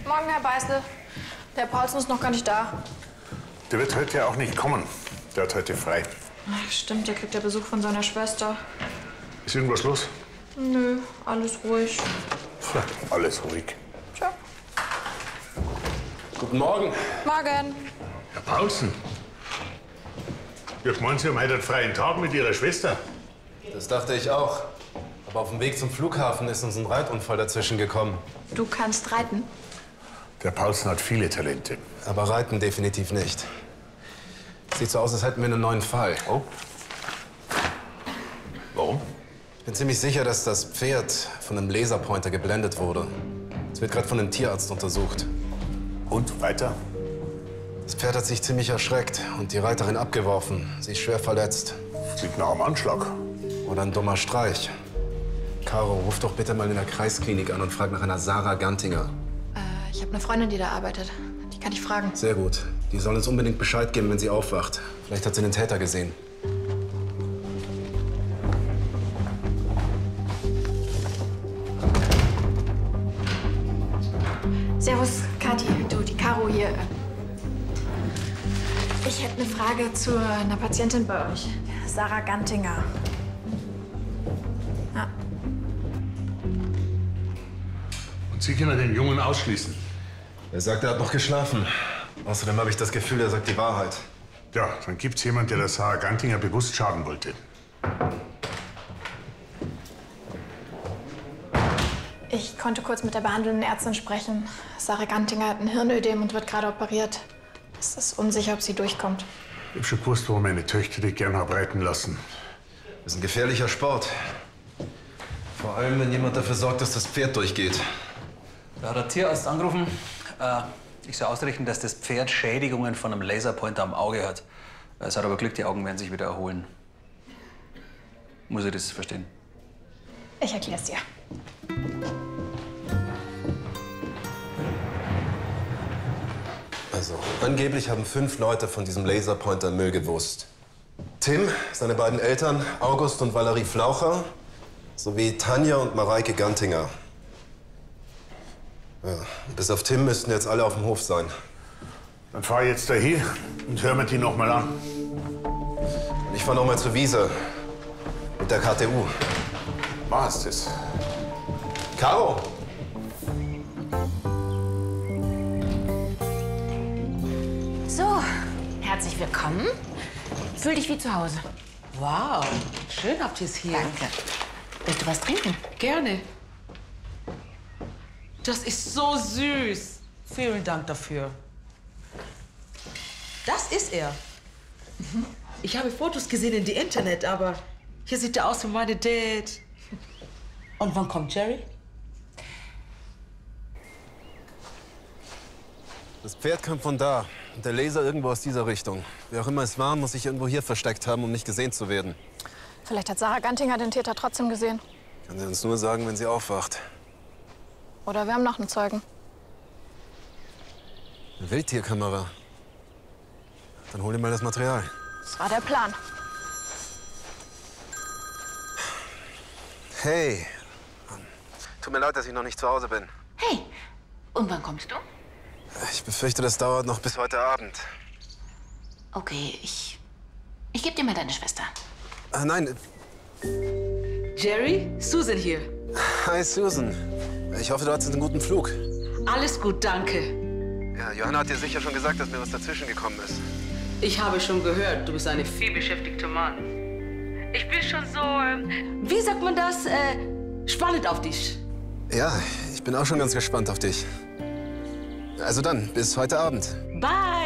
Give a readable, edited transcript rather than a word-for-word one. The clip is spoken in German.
Morgen, Herr Beißle. Der Paulsen ist noch gar nicht da. Der wird heute ja auch nicht kommen. Der hat heute frei. Ach, stimmt, der kriegt ja Besuch von seiner Schwester. Ist irgendwas los? Nö, alles ruhig. Alles ruhig. Tja. Guten Morgen. Morgen. Herr Paulsen. Ich meinen, Sie haben heute einen freien Tag mit Ihrer Schwester? Das dachte ich auch. Aber auf dem Weg zum Flughafen ist uns ein Reitunfall dazwischen gekommen. Du kannst reiten? Der Paulsen hat viele Talente. Aber Reiten definitiv nicht. Sieht so aus, als hätten wir einen neuen Fall. Oh. Warum? Ich bin ziemlich sicher, dass das Pferd von einem Laserpointer geblendet wurde. Es wird gerade von einem Tierarzt untersucht. Und weiter? Das Pferd hat sich ziemlich erschreckt und die Reiterin abgeworfen. Sie ist schwer verletzt. Sieht nach einem Anschlag. Oder ein dummer Streich. Caro, ruf doch bitte mal in der Kreisklinik an und frag nach einer Sarah Gantinger. Ich habe eine Freundin, die da arbeitet. Die kann ich fragen. Sehr gut. Die soll uns unbedingt Bescheid geben, wenn sie aufwacht. Vielleicht hat sie den Täter gesehen. Servus, Kathi. Du, die Caro hier. Ich hätte eine Frage zu einer Patientin bei euch. Sarah Gantinger. Ja. Und Sie können den Jungen ausschließen? Er sagt, er hat noch geschlafen. Außerdem habe ich das Gefühl, er sagt die Wahrheit. Ja, dann gibt's jemand, der der Sarah Gantinger bewusst schaden wollte. Ich konnte kurz mit der behandelnden Ärztin sprechen. Sarah Gantinger hat ein Hirnödem und wird gerade operiert. Es ist unsicher, ob sie durchkommt. Ich hab schon gewusst, warum meine Töchter dich gern hab reiten lassen. Das ist ein gefährlicher Sport. Vor allem, wenn jemand dafür sorgt, dass das Pferd durchgeht. Da hat der Tierarzt angerufen. Ich soll ausrichten, dass das Pferd Schädigungen von einem Laserpointer am Auge hat. Es hat aber Glück, die Augen werden sich wieder erholen. Muss ich das verstehen? Ich erkläre es dir. Also, angeblich haben 5 Leute von diesem Laserpointer Müll gewusst. Tim, seine beiden Eltern, August und Valerie Flaucher, sowie Tanja und Mareike Gantinger. Ja, bis auf Tim müssten jetzt alle auf dem Hof sein. Dann fahr ich jetzt dahin und hör mir die noch mal an. Und ich fahr noch mal zur Wiese mit der KTU. Machst es. Caro! So, herzlich willkommen. Fühl dich wie zu Hause. Wow, schön habt ihr es hier. Danke. Willst du was trinken? Gerne. Das ist so süß. Vielen Dank dafür. Das ist er. Ich habe Fotos gesehen in die Internet, aber hier sieht er aus wie meine Dad. Und wann kommt Jerry? Das Pferd kam von da und der Laser irgendwo aus dieser Richtung. Wer auch immer es war, muss sich irgendwo hier versteckt haben, um nicht gesehen zu werden. Vielleicht hat Sarah Gantinger den Täter trotzdem gesehen. Kann sie uns nur sagen, wenn sie aufwacht. Oder wir haben noch einen Zeugen. Eine Wildtierkamera. Dann hol dir mal das Material. Das war der Plan. Hey. Tut mir leid, dass ich noch nicht zu Hause bin. Hey, und wann kommst du? Ich befürchte, das dauert noch bis heute Abend. Okay, ich gebe dir mal deine Schwester. Nein. Jerry, Susan hier. Hi, Susan. Ich hoffe, du hattest einen guten Flug. Alles gut, danke. Ja, Johanna hat dir sicher schon gesagt, dass mir was dazwischen gekommen ist. Ich habe schon gehört, du bist ein vielbeschäftigter Mann. Ich bin schon so, wie sagt man das, spannend auf dich. Ja, ich bin auch schon ganz gespannt auf dich. Also dann, bis heute Abend. Bye.